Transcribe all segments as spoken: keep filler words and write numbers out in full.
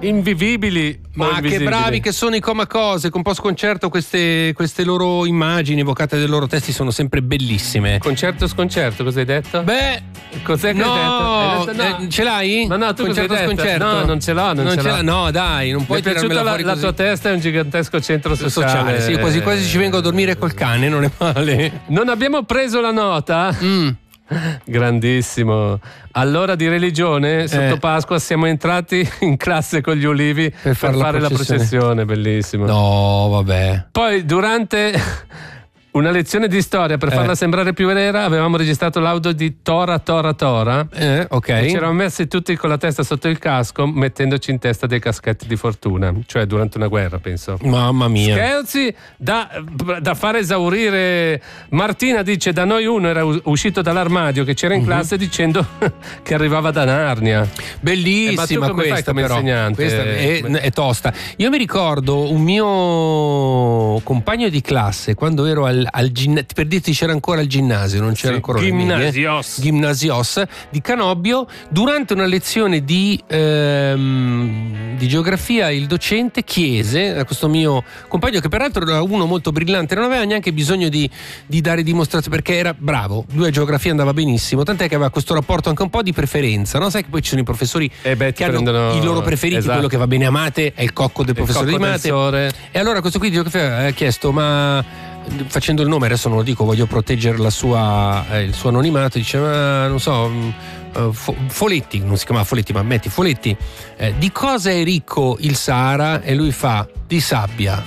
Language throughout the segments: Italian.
invivibili. Ma che bravi che sono i Comacose, con un po' sconcerto queste, queste loro immagini evocate dai loro testi sono sempre bellissime. Concerto sconcerto, cosa hai detto? Beh, cos'è che no, hai detto? No. Eh, ce l'hai? No, no, tu concerto cosa hai detto? sconcerto? No, non ce l'ho, non, non ce, ce l'ho. l'ha. No, dai, non puoi Mi è piaciuta tirarmela la, fuori la così. tua testa, è un gigantesco centro sociale. sociale, sì, quasi quasi ci vengo a dormire col cane, non è male. Non abbiamo preso la nota? Mm. Grandissimo. Allora di religione sotto Eh. Pasqua siamo entrati in classe con gli ulivi per, Per fare la fare la processione. processione, bellissimo. No, vabbè. Poi durante una lezione di storia, per Eh. farla sembrare più vera, avevamo registrato l'audio di Tora Tora Tora. Eh, ok. E ci eravamo messi tutti con la testa sotto il casco, mettendoci in testa dei caschetti di fortuna, cioè durante una guerra, penso. Mamma mia. Scherzi da, da far esaurire. Martina dice: da noi uno era uscito dall'armadio che c'era in classe dicendo che arrivava da Narnia. Bellissima Eh, ma tu come fai questa come però. insegnante? Questa è, è tosta. Io mi ricordo un mio compagno di classe quando ero al, al ginnasio, per dirti c'era ancora il ginnasio, non c'era Sì, ancora Gymnasios. Gymnasios di Canobbio. Durante una lezione di, ehm, di geografia il docente chiese a questo mio compagno, che peraltro era uno molto brillante, non aveva neanche bisogno di, di dare dimostrazione perché era bravo, lui a geografia andava benissimo, tant'è che aveva questo rapporto anche un po' di preferenza, no? Sai che poi ci sono i professori Eh beh, che ti hanno prendono- i loro preferiti, esatto. quello che va bene a mate è il cocco del Il professore cocco di del mate. sole. E allora questo qui di geografia ha chiesto: ma facendo il nome, adesso non lo dico, voglio proteggere la sua, eh, il suo anonimato, dice: ma non so, mh, eh, Fo- Foletti, non si chiamava Foletti ma metti Foletti, eh, di cosa è ricco il Sahara? E lui fa: di sabbia.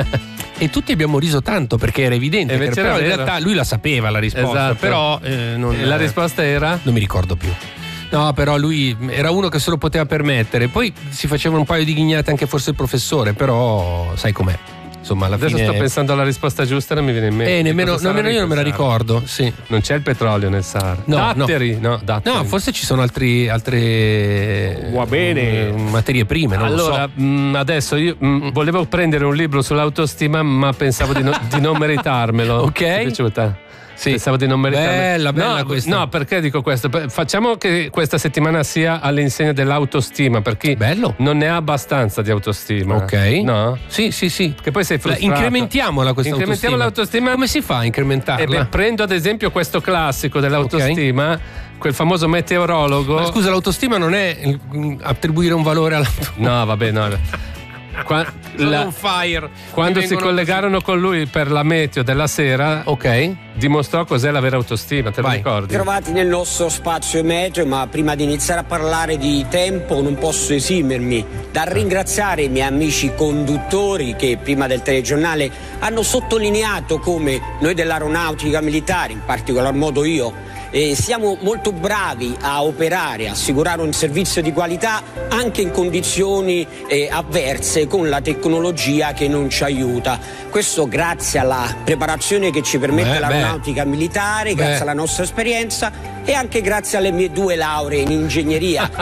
E tutti abbiamo riso tanto perché era evidente, E che invece però era in vero. realtà lui la sapeva la risposta, Esatto. però eh, non, E la risposta era? non mi ricordo più. No, però lui era uno che se lo poteva permettere. Poi si facevano un paio di ghignate anche forse il professore, però sai com'è. Insomma, alla Adesso fine sto pensando alla risposta giusta, non mi viene in mente. Eh, nemmeno, Cosa sarà nemmeno io non me la ricco il Sahara? ricordo, sì. Non c'è il petrolio nel Sahara. No, datteri, no, datteri. No, forse ci sono altri, altre Va bene. eh, materie prime, non Allora, lo so. mh, adesso io mh, volevo prendere un libro sull'autostima, ma pensavo di, no- di non meritarmelo. Ok. Ti è piaciuta? Sì. Pensavo di non meritarmelo. Bella, bella no, questa. No, perché dico questo? Per- Facciamo che questa settimana sia all'insegna dell'autostima, per chi Bello. non ne ha abbastanza di autostima. Ok. No? Sì, sì, sì. Che poi sei La- frustrato. incrementiamola questa Incrementiamo autostima. l'autostima. Come si fa a incrementarla? Eh beh, prendo ad esempio questo classico dell'autostima, quel famoso meteorologo. Ma scusa, l'autostima non è il- mm, attribuire un valore alla No, vabbè, no. Qua- Sono la- on fire. Quando Mi si vengono collegarono con lui per la meteo della sera, Ok. dimostrò cos'è la vera autostima, te lo Vai. ricordi? Trovati nel nostro spazio meteo, ma prima di iniziare a parlare di tempo non posso esimermi dal ringraziare i miei amici conduttori che prima del telegiornale hanno sottolineato come noi dell'aeronautica militare, in particolar modo io, eh, siamo molto bravi a operare, a assicurare un servizio di qualità anche in condizioni eh, avverse, con la tecnologia che non ci aiuta. Questo grazie alla preparazione che ci permette Beh, l'aeronautica militare, Beh. grazie alla nostra esperienza e anche grazie alle mie due lauree in ingegneria